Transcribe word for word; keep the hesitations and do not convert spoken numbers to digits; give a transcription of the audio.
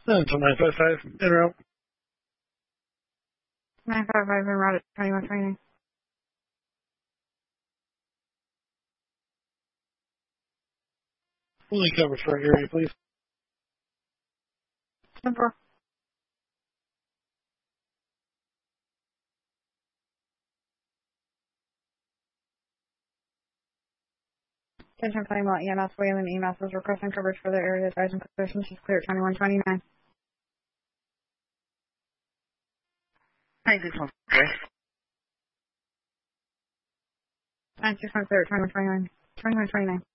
Central nine five five, en route. nine five five, en route at twenty-one twenty-nine. Fully covered for area, please. ten four. Attention Plainwell E M S, Wayland E M S is requesting coverage for the area advising position. She's clear at twenty-one twenty-nine. nine six one four. nine six one clear at twenty-one twenty-nine. twenty-one twenty-nine.